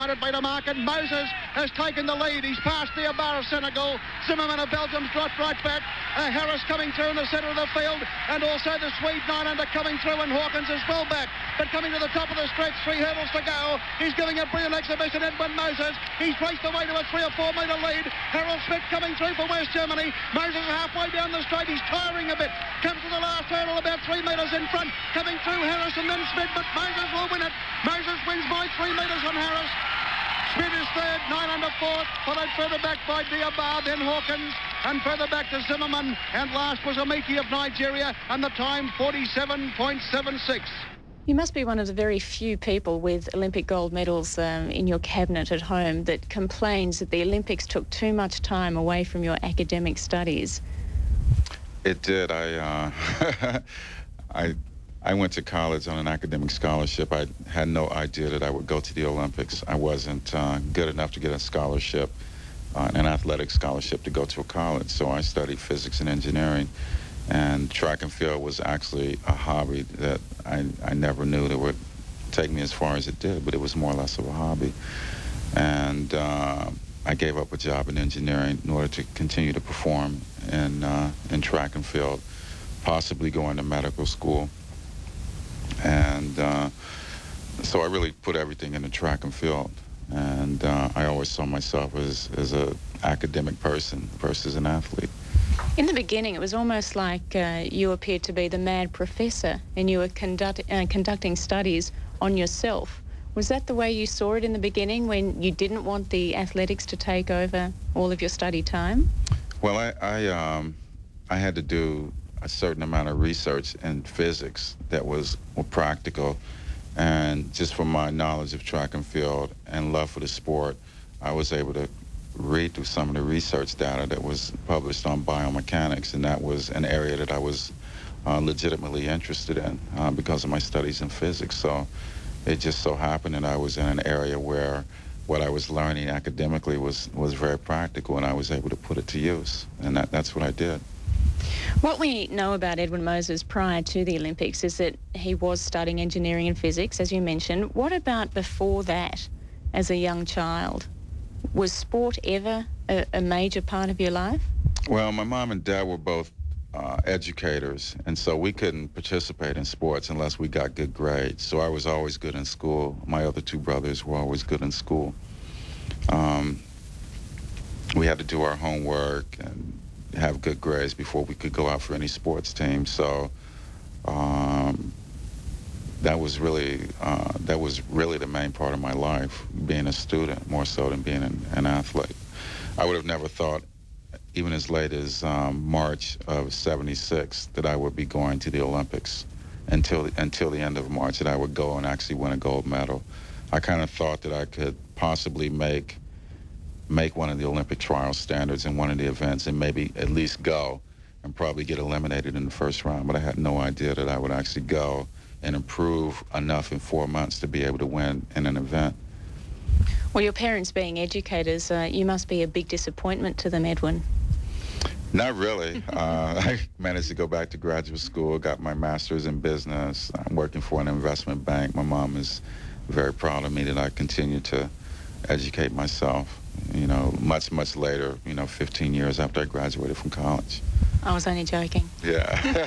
By the market, Moses has taken the lead. He's passed the Abar of Senegal. Zimmerman of Belgium's dropped right back. Harris coming through in the centre of the field, and also the Swede 9 under coming through, and Hawkins is well back. But coming to the top of the stretch, 3 hurdles to go. He's giving a brilliant exhibition. Edwin Moses. He's raced away to a 3 or 4 metre lead. Harold Smith coming through for West Germany. Moses halfway down the straight. He's tiring a bit. Comes to the last hurdle about 3 metres in front. Coming through Harris and then Smith, but Moses will win it. Moses wins by 3 metres on Harris. Smith is third, 9 under fourth, followed further back by Diabar, then Hawkins, and further back to Zimmerman, and last was Amiki of Nigeria, and the time 47.76. You must be one of the very few people with Olympic gold medals in your cabinet at home that complains that the Olympics took too much time away from your academic studies. It did. I went to college on an academic scholarship. I had no idea that I would go to the Olympics. I wasn't good enough to get a scholarship, an athletic scholarship to go to a college. So I studied physics and engineering, and track and field was actually a hobby that I never knew that would take me as far as it did, but it was more or less of a hobby. And I gave up a job in engineering in order to continue to perform in track and field, possibly going to medical school. And so I really put everything into track and field. And I always saw myself as an academic person versus an athlete. In the beginning, it was almost like you appeared to be the mad professor and you were conducting studies on yourself. Was that the way you saw it in the beginning, when you didn't want the athletics to take over all of your study time? Well, I had to do a certain amount of research in physics that was practical, and just from my knowledge of track and field and love for the sport, I was able to read through some of the research data that was published on biomechanics, and that was an area that I was legitimately interested in because of my studies in physics. So it just so happened that I was in an area where what I was learning academically was very practical, and I was able to put it to use, and that's what I did. What we know about Edwin Moses prior to the Olympics is that he was studying engineering and physics, as you mentioned. What about before that, as a young child? Was sport ever a major part of your life? Well, my mom and dad were both educators, and so we couldn't participate in sports unless we got good grades. So I was always good in school. My other 2 brothers were always good in school. We had to do our homework and have good grades before we could go out for any sports team. So that was really the main part of my life, being a student more so than being an athlete. I would have never thought, even as late as March of '76, that I would be going to the Olympics until the end of March, that I would go and actually win a gold medal. I kind of thought that I could possibly make one of the Olympic trial standards in one of the events and maybe at least go and probably get eliminated in the first round. But I had no idea that I would actually go and improve enough in 4 months to be able to win in an event. Well, your parents being educators, you must be a big disappointment to them, Edwin. Not really. I managed to go back to graduate school, got my master's in business. I'm working for an investment bank. My mom is very proud of me that I continue to educate myself. You know, much later, 15 years after I graduated from college. I was only joking. Yeah.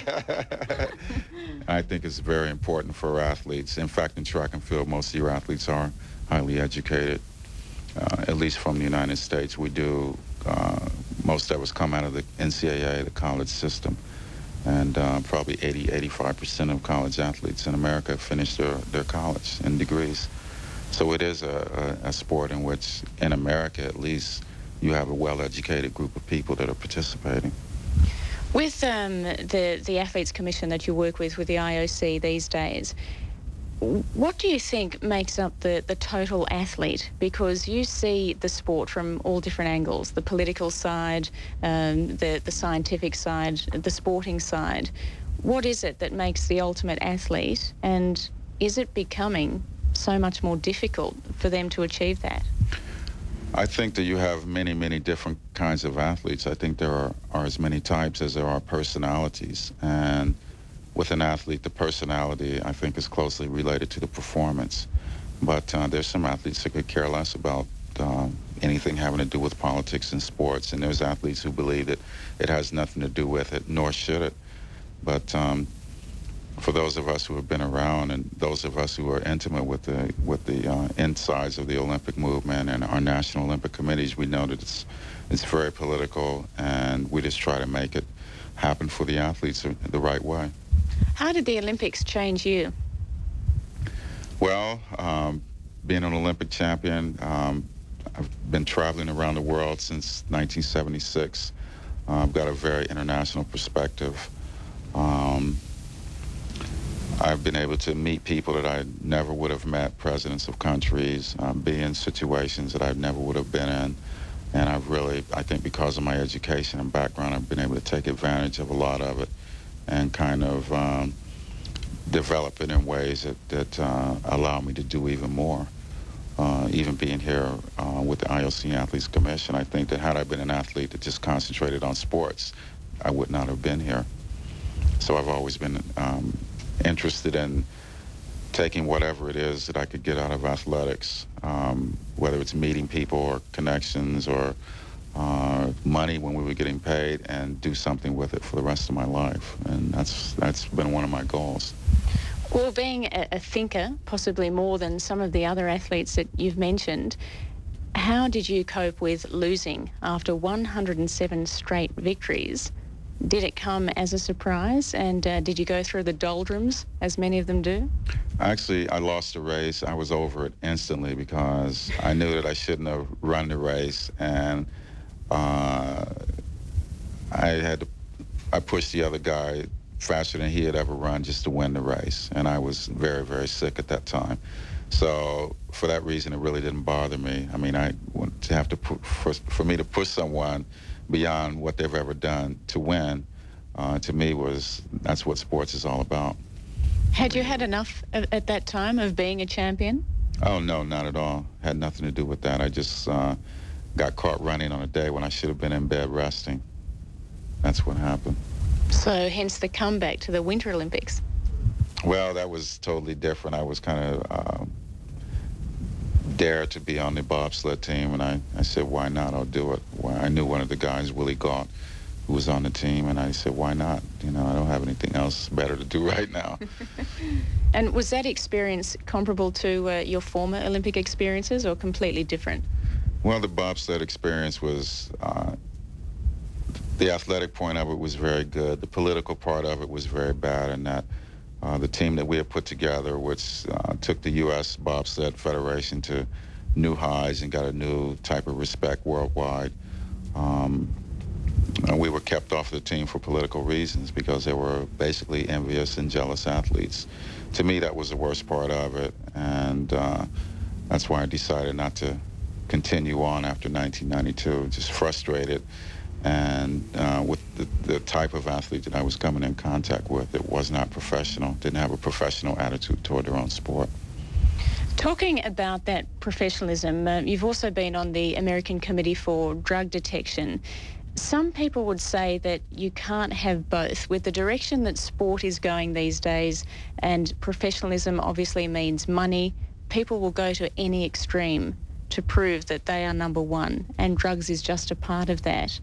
I think it's very important for athletes. In fact, in track and field, most of your athletes are highly educated, at least from the United States. We do, most of us come out of the NCAA, the college system, and probably 85% of college athletes in America finish their college in degrees. So it is a sport in which, in America at least, you have a well-educated group of people that are participating. With the Athletes Commission that you work with the IOC these days, what do you think makes up the total athlete? Because you see the sport from all different angles, the political side, the scientific side, the sporting side. What is it that makes the ultimate athlete, and is it becoming so much more difficult for them to achieve that? I think that you have many different kinds of athletes. I think there are as many types as there are personalities. And with an athlete, the personality, I think, is closely related to the performance. But there's some athletes that could care less about anything having to do with politics and sports, and there's athletes who believe that it has nothing to do with it, nor should it. But for those of us who have been around and those of us who are intimate with the insides of the Olympic movement and our national Olympic committees, we know that it's very political, and we just try to make it happen for the athletes the right way. How did the Olympics change you? Well, being an Olympic champion, I've been traveling around the world since 1976. I've got a very international perspective. I've been able to meet people that I never would have met, presidents of countries, be in situations that I never would have been in. And I think because of my education and background, I've been able to take advantage of a lot of it and kind of develop it in ways that allow me to do even more. Even being here with the IOC Athletes Commission, I think that had I been an athlete that just concentrated on sports, I would not have been here. So I've always been interested in taking whatever it is that I could get out of athletics, whether it's meeting people or connections or money when we were getting paid, and do something with it for the rest of my life. And that's been one of my goals. Well, being a thinker, possibly more than some of the other athletes that you've mentioned, how did you cope with losing after 107 straight victories? Did it come as a surprise, and did you go through the doldrums, as many of them do? Actually, I lost the race. I was over it instantly because I knew that I shouldn't have run the race, and I pushed the other guy faster than he had ever run just to win the race, and I was very, very sick at that time. So for that reason, it really didn't bother me. I mean, for me to push someone beyond what they've ever done to win, to me that's what sports is all about. Had you had enough at that time of being a champion? Oh, no, not at all. Had nothing to do with that. I just got caught running on a day when I should have been in bed resting. That's what happened. So hence the comeback to the Winter Olympics. Well, that was totally different. I was kind of dared to be on the bobsled team, and I said, why not? I'll do it. Well, I knew one of the guys, Willie Galt, who was on the team, and I said, why not? You know, I don't have anything else better to do right now. And was that experience comparable to your former Olympic experiences, or completely different? Well, the bobsled experience was, the athletic point of it was very good. The political part of it was very bad, and that the team that we had put together, which took the U.S. Bobsled Federation to new highs and got a new type of respect worldwide. We were kept off the team for political reasons because they were basically envious and jealous athletes. To me, that was the worst part of it, and that's why I decided not to continue on after 1992, just frustrated. And with the type of athlete that I was coming in contact with, it was not professional, didn't have a professional attitude toward their own sport. Talking about that professionalism, you've also been on the American Committee for Drug Detection. Some people would say that you can't have both. With the direction that sport is going these days, and professionalism obviously means money, people will go to any extreme to prove that they are number one, and drugs is just a part of that.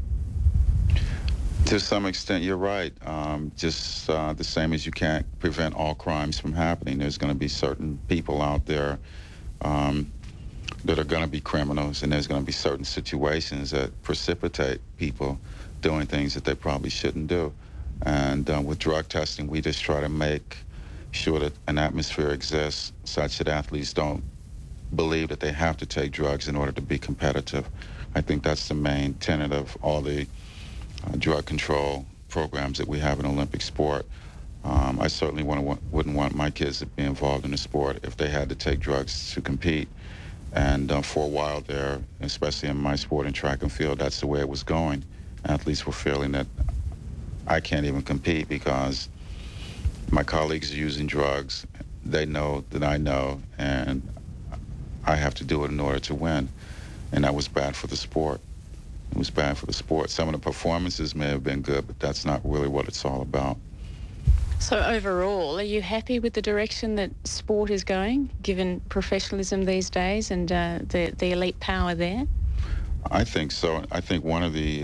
To some extent, you're right. Just the same as you can't prevent all crimes from happening, there's going to be certain people out there that are going to be criminals, and there's going to be certain situations that precipitate people doing things that they probably shouldn't do. And with drug testing, we just try to make sure that an atmosphere exists such that athletes don't believe that they have to take drugs in order to be competitive. I think that's the main tenet of all the drug control programs that we have in Olympic sport. I certainly wouldn't want my kids to be involved in a sport if they had to take drugs to compete. And for a while there, especially in my sport in track and field, that's the way it was going. Athletes were feeling that I can't even compete because my colleagues are using drugs. They know that I know, and I have to do it in order to win. And that was bad for the sport. It was bad for the sport. Some of the performances may have been good, but that's not really what it's all about. So overall, are you happy with the direction that sport is going, given professionalism these days and the elite power there? I think so. I think one of the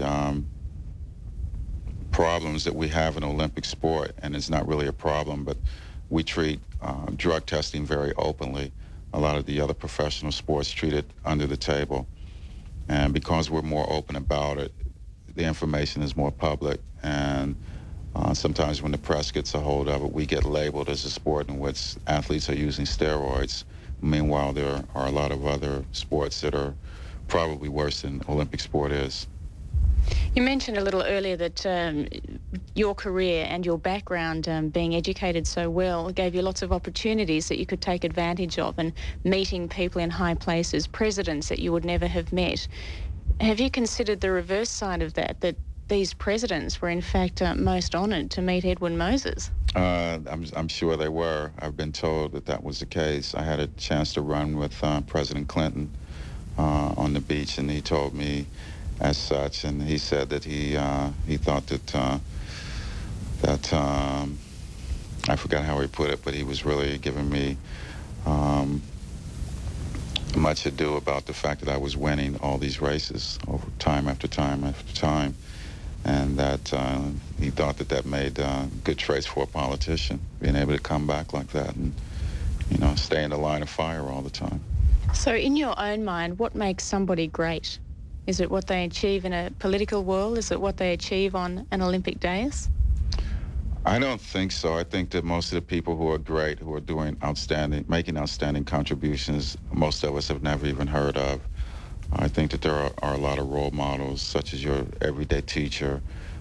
problems that we have in Olympic sport, and it's not really a problem, but we treat drug testing very openly. A lot of the other professional sports treat it under the table. And because we're more open about it, the information is more public. And sometimes when the press gets a hold of it, we get labeled as a sport in which athletes are using steroids. Meanwhile, there are a lot of other sports that are probably worse than Olympic sport is. You mentioned a little earlier that your career and your background, being educated so well, gave you lots of opportunities that you could take advantage of, and meeting people in high places, presidents that you would never have met. Have you considered the reverse side of that, that these presidents were in fact most honoured to meet Edwin Moses? I'm sure they were. I've been told that that was the case. I had a chance to run with President Clinton on the beach, and he told me as such, and he said that he thought that I forgot how he put it, but he was really giving me much ado about the fact that I was winning all these races over time after time after time, and that he thought that that made good traits for a politician, being able to come back like that and, you know, stay in the line of fire all the time. So in your own mind, what makes somebody great? Is it what they achieve in a political world? Is it what they achieve on an Olympic dais? I don't think so. I think that most of the people who are great, who are doing outstanding, making outstanding contributions, most of us have never even heard of. I think that there are a lot of role models, such as your everyday teacher.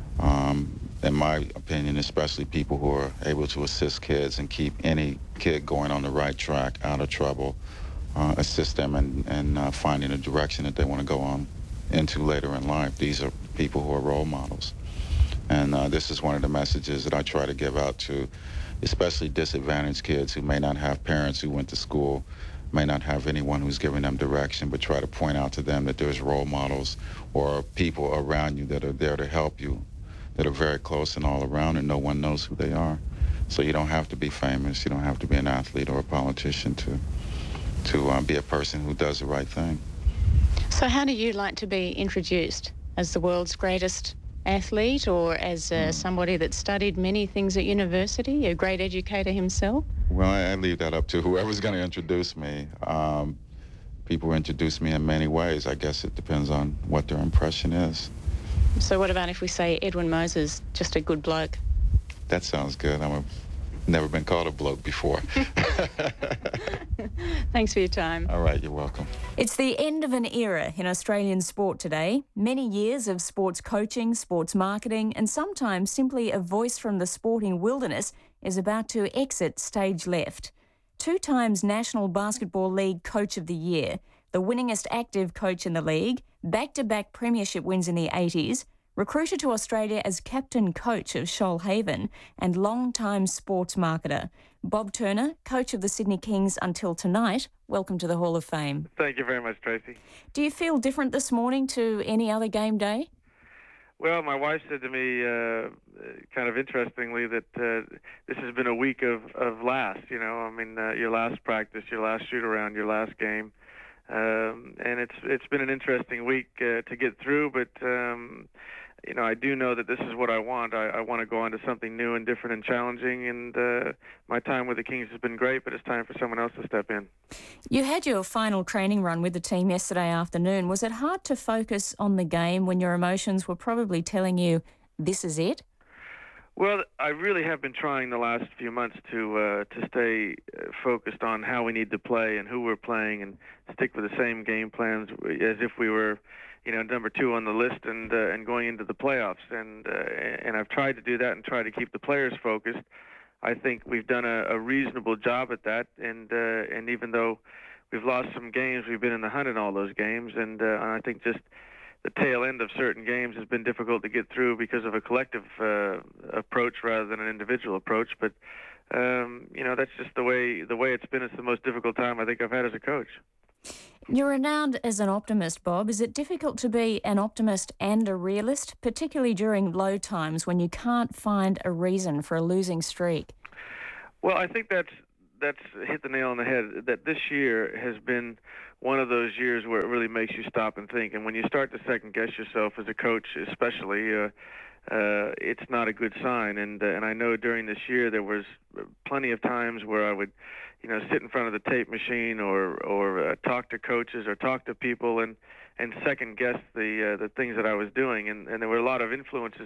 In my opinion, especially people who are able to assist kids and keep any kid going on the right track, out of trouble, assist them in finding a direction that they want to go on into later in life. These are people who are role models. And this is one of the messages that I try to give out to especially disadvantaged kids who may not have parents who went to school, may not have anyone who's giving them direction, but try to point out to them that there's role models or people around you that are there to help you, that are very close and all around, and no one knows who they are. So you don't have to be famous. You don't have to be an athlete or a politician to be a person who does the right thing. So how do you like to be introduced? As the world's greatest athlete, or as somebody that studied many things at university, a great educator himself? Well, I leave that up to whoever's going to introduce me. People introduce me in many ways. I guess it depends on what their impression is. So what about if we say Edwin Moses, just a good bloke? That sounds good. I've never been called a bloke before. Thanks for your time. All right, you're welcome. It's the end of an era in Australian sport today. Many years of sports coaching, sports marketing, and sometimes simply a voice from the sporting wilderness is about to exit stage left. 2 times National Basketball League Coach of the Year, the winningest active coach in the league, back-to-back premiership wins in the 80s, recruited to Australia as captain coach of Shoalhaven and long-time sports marketer. Bob Turner, coach of the Sydney Kings until tonight, welcome to the Hall of Fame. Thank you very much, Tracy. Do you feel different this morning to any other game day? Well, my wife said to me, kind of interestingly, that this has been a week of last, you know. I mean, your last practice, your last shoot-around, your last game. And it's been an interesting week to get through, but you know, I do know that this is what I want. I want to go on to something new and different and challenging, and my time with the Kings has been great, but it's time for someone else to step in. You had your final training run with the team yesterday afternoon. Was it hard to focus on the game when your emotions were probably telling you, this is it? Well, I really have been trying the last few months to stay focused on how we need to play and who we're playing, and stick with the same game plans as if we were, you know, number 2 on the list and going into the playoffs. And I've tried to do that and try to keep the players focused. I think we've done a reasonable job at that, and even though we've lost some games, we've been in the hunt in all those games, and I think just the tail end of certain games has been difficult to get through because of a collective approach rather than an individual approach. But you know, that's just the way it's been. It's the most difficult time I think I've had as a coach. You're renowned as an optimist, Bob. Is it difficult to be an optimist and a realist, particularly during low times when you can't find a reason for a losing streak? Well, I think that's hit the nail on the head. That this year has been one of those years where it really makes you stop and think. And when you start to second guess yourself as a coach, especially, it's not a good sign. And I know during this year there was plenty of times where I would, sit in front of the tape machine or talk to coaches or talk to people and second guess the things that I was doing. And there were a lot of influences